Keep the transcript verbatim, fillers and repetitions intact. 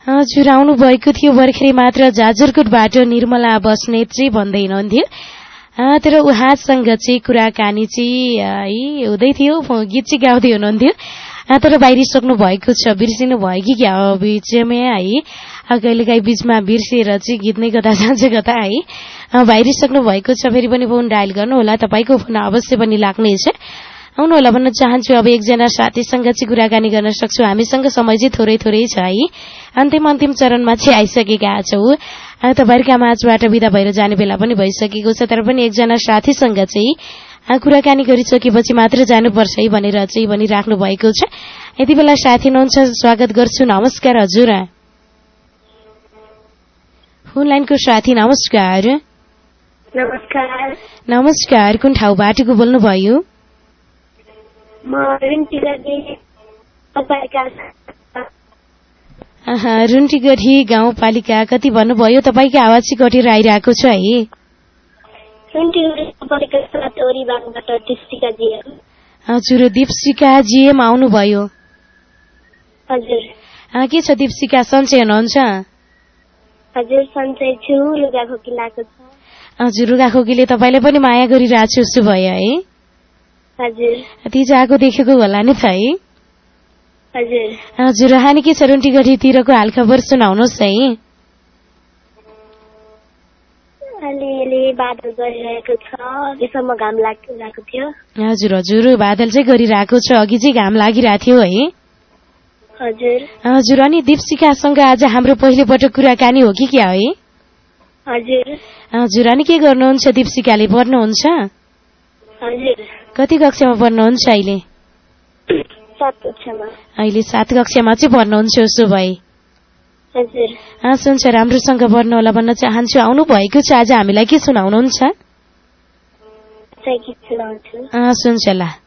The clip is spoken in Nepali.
हजुर आउनु भएको थियो भर्खरै मात्र जाजरकोटबाट निर्मला बस्नेतजी भन्दै हुनुहुन्थ्यो तर उहाँसँग चाहिँ कुराकानी चाहिँ है हुँदै थियो गीत चाहिँ गाउँदै हुनुहुन्थ्यो तर बाहिरिसक्नु भएको छ बिर्सिनु भयो कि क्या बिचमै है कहिलेकाहीँ बिचमा बिर्सिएर चाहिँ गीत नै कता जान्छ कता है बाहिरिसक्नु भएको छ फेरि पनि फोन डायल गर्नु होला तपाईँको फोन अवश्य पनि लाग्नेछ आउनु होला भन्न चाहन्छु अब एकजना साथीसँग चाहिँ कुराकानी गर्न सक्छु हामीसँग समय चाहिँ थोरै थोरै छ है अन्तिम अन्तिम चरणमा चाहिँ आइसकेका छौँ तपाईँहरूका माझबाट बिदा भएर जाने बेला पनि भइसकेको छ तर पनि एकजना साथीसँग चाहिँ कुराकानी गरिसकेपछि मात्र जानुपर्छ है भनेर चाहिँ भनिराख्नु भएको छ यति बेला साथी हुनुहुन्छ स्वागत गर्छु नमस्कार हजुर फोन लाइनको साथी नमस्कार नमस्कार नमस्कार कुन ठाउँबाट को बोल्नुभयो रुन्टीगढी गाउँपालिका कति भन्नुभयो तपाईँको आवाज चाहिँ कटेर आइरहेको छ है हजुर दीपशिका जीएम आउनुभयो हजुर के छ दीपशिका सन्चै हुनुहुन्छ हजुर सन्चै छु लुगा खोकी लागेको छ हजुर लुगा खोकीले तपाईँले पनि माया गरिरहेको छु उसो भयो है हजुर तिजाको देखेको होला नि त है हजुर हजुर हानि के छ रुन्टीगढीतिरको हालखबर सुनाउनुहोस् है अलिअलि बादल गरिरहेको छ यसम्म घाम लागिरहेको थियो हजुर हजुर बादल चाहिँ गरिरहेको छ अघि चाहिँ घाम लागिरहेको थियो है हजुर हजुर अनि दीपशिकासँग आज हाम्रो पहिलो पटक कुराकानी हो कि क्या है हजुर हजुर अनि के गर्नुहुन्छ दीपशिकाले पढ्नुहुन्छ हजुर कति कक्षामा पढ्नुहुन्छ अहिले सात कक्षामा अहिले सात कक्षामा चाहिँ पढ्नुहुन्छ उसो भए हजुर हाँस हुन्छ राम्रोसँग पढ्नु होला भन्न चाहन्छु आउनु भएको छ आज हामीलाई के सुनाउनुहुन्छ गीत सुनाउँछु हाँस हुन्छ ल